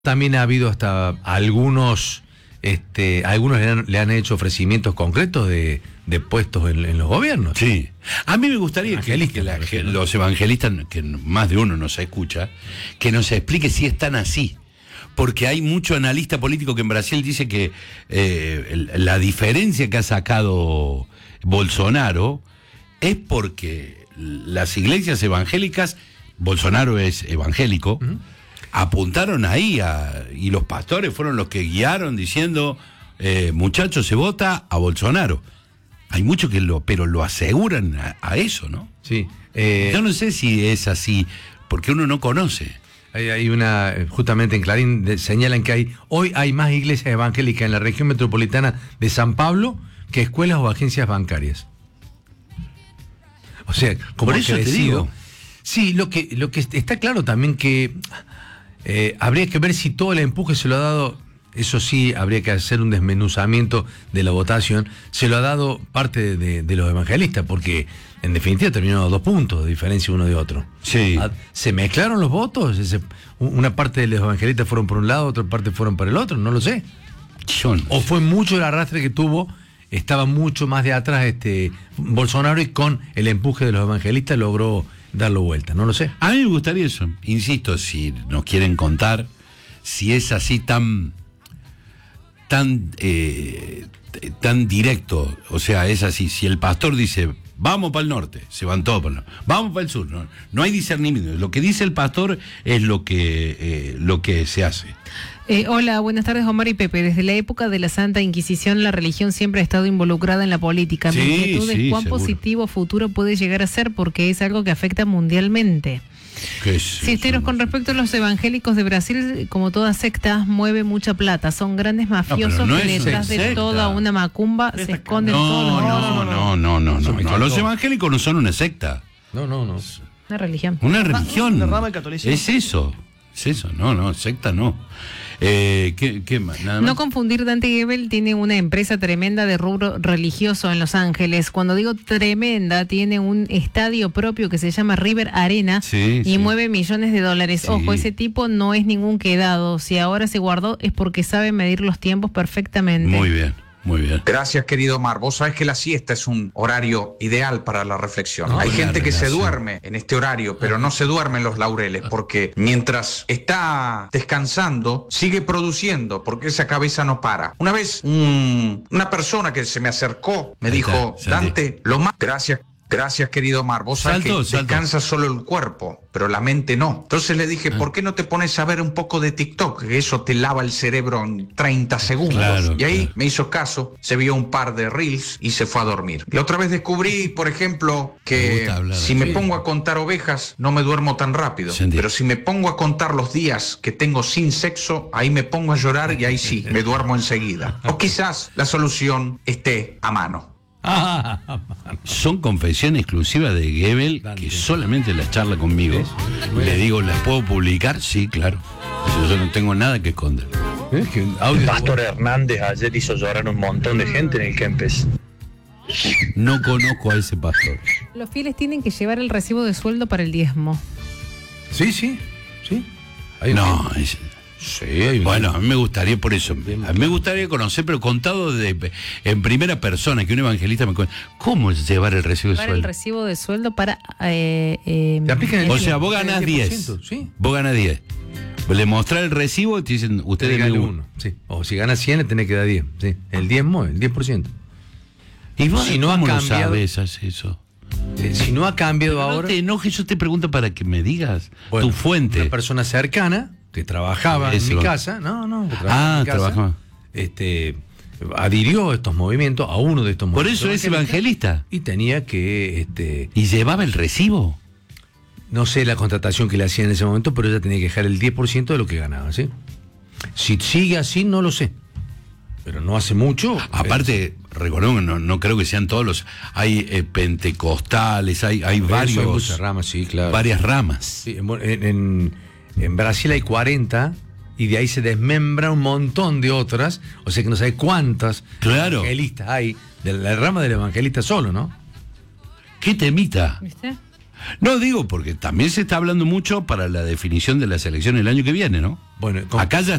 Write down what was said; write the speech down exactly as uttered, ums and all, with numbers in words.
También ha habido hasta algunos, este, algunos le han, le han hecho ofrecimientos concretos de, de puestos en, en los gobiernos. Sí. A mí me gustaría que, que la, que los evangelistas, que más de uno nos escucha, que nos explique si están así. Porque hay mucho analista político que en Brasil dice que eh, la diferencia que ha sacado Bolsonaro es porque las iglesias evangélicas, Bolsonaro es evangélico, uh-huh. apuntaron ahí a, y los pastores fueron los que guiaron diciendo, eh, muchachos, se vota a Bolsonaro. Hay muchos que lo, pero lo aseguran a, a eso, ¿no? Sí. Eh, Yo no sé si es así, porque uno no conoce. Hay, hay una, justamente en Clarín de, señalan que hay hoy hay más iglesias evangélicas en la región metropolitana de San Pablo que escuelas o agencias bancarias. O sea, como por eso te digo. Sí, lo que, lo que está claro también que eh, habría que ver si todo el empuje se lo ha dado, eso sí, habría que hacer un desmenuzamiento de la votación, se lo ha dado parte de, de, de los evangelistas, porque en definitiva terminaron dos puntos de diferencia uno de otro. Sí. ¿Se mezclaron los votos? Una parte de los evangelistas fueron por un lado, otra parte fueron por el otro, no lo sé. Yo no o sé. Fue mucho el arrastre que tuvo, estaba mucho más de atrás este Bolsonaro y con el empuje de los evangelistas logró darlo vuelta, no lo sé. A mí me gustaría eso, insisto, si nos quieren contar si es así tan tan eh, tan directo, o sea, es así, si el pastor dice vamos para el norte, se van todos para el norte, vamos para el sur, no, no hay discernimiento, lo que dice el pastor es lo que eh, lo que se hace. Eh, hola, buenas tardes, Omar y Pepe. Desde la época de la Santa Inquisición, la religión siempre ha estado involucrada en la política. Sí, Mi inquietud es sí, cuán seguro. positivo futuro puede llegar a ser, porque es algo que afecta mundialmente. ¿Qué es Cisteros, eso? con respecto a los evangélicos de Brasil, como todas sectas, mueve mucha plata. Son grandes mafiosos No, no que es detrás secta. de toda una macumba se esconden todos los No, no, no, no, no, no, no. Los evangélicos no son una secta. No, no, no. Una religión. Una religión. Una rama del catolicismo. Es eso. Es eso. No, no, secta no. Eh, ¿qué, qué más? Nada más. No confundir, Dante Gebel tiene una empresa tremenda de rubro religioso en Los Ángeles. Cuando digo tremenda, tiene un estadio propio que se llama River Arena Sí, y sí. mueve millones de dólares. Sí. Ojo, ese tipo no es ningún quedado. Si ahora se guardó es porque sabe medir los tiempos perfectamente. Muy bien, muy bien. Gracias, querido Omar. Vos sabés que la siesta es un horario ideal para la reflexión. No, Hay la gente que relación. se duerme en este horario, pero no se duerme en los laureles, porque mientras está descansando, sigue produciendo, porque esa cabeza no para. Una vez, un- una persona que se me acercó me Ahí dijo, está, Santi. Dante, lo más... Gracias. Gracias, querido Omar. Vos sabés Saltó, que saltó. descansa solo el cuerpo, pero la mente no. Entonces le dije, ¿por qué no te pones a ver un poco de TikTok? Que eso te lava el cerebro en treinta segundos. Claro, y ahí claro. me hizo caso, se vio un par de reels y se fue a dormir. La otra vez descubrí, por ejemplo, Me que gusta hablar si así. me pongo a contar ovejas, no me duermo tan rápido. Sentí. Pero si me pongo a contar los días que tengo sin sexo, ahí me pongo a llorar y ahí sí, me duermo enseguida. O quizás la solución esté a mano. Son confesiones exclusivas de Gebel Dante. que solamente las charla conmigo. Le digo, ¿las puedo publicar? Sí, claro. Yo, yo no tengo nada que esconder. ¿Eh? Que un audio- Pastor Hernández ayer hizo llorar un montón de gente en el Kempes. No conozco a ese pastor. Los fieles tienen que llevar el recibo de sueldo para el diezmo. Sí, sí, sí. Hay No, es- Sí, hay un- bueno, a mí me gustaría por eso. A mí me gustaría conocer, pero contado de, en primera persona, que un evangelista me cuente. ¿Cómo es llevar el recibo de Llevar el sueldo? recibo de sueldo para... Eh, eh, Te aplican el O sea, vos el ganás diez por diez. ciento, Sí. Vos ganás diez. Le mostrás el recibo y te dicen, usted Tenés que debe darle uno. uno. Sí. O si ganas cien, le tenés que dar diez. Sí. El diezmo, el diez por ciento. ¿Y vos Si no ha cómo lo cambiado- sabes haces eso? Eh, si no ha cambiado No ahora, te enojes, yo te pregunto para que me digas bueno, tu fuente. una persona cercana que trabajaba Eso. en mi casa, no, no, que trabajaba Ah, en mi casa, trabajaba. este, adhirió a estos movimientos, a uno de estos Por movimientos. eso es evangelista. Y tenía que, este, ¿Y llevaba el recibo? no sé la contratación que le hacían en ese momento, pero ella tenía que dejar el diez por ciento de lo que ganaba, ¿sí? Si sigue así, no lo sé. Pero no hace mucho. Aparte, recordemos que no, no creo que sean todos los... Hay eh, pentecostales, hay, hay Por eso varios, hay muchas ramas, sí, claro. varias ramas. Sí, en, en- en Brasil hay cuarenta y de ahí se desmembra un montón de otras, o sea que no sabe cuántas Claro. evangelistas hay, de la rama del evangelista solo, ¿no? ¿Qué temita? ¿Viste? No, digo, porque también se está hablando mucho para la definición de las elecciones el año que viene, ¿no? Bueno, con... acá ya